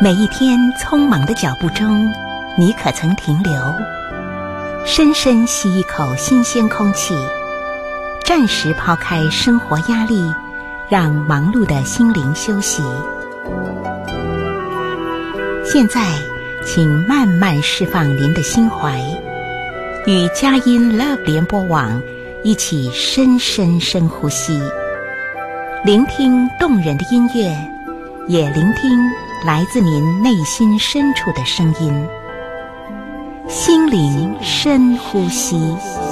每一天匆忙的脚步中，你可曾停留，深深吸一口新鲜空气，暂时抛开生活压力，让忙碌的心灵休息。现在，请慢慢释放您的心怀，与佳音 Love 联播网一起深呼吸，聆听动人的音乐，也聆听来自您内心深处的声音。心灵深呼吸。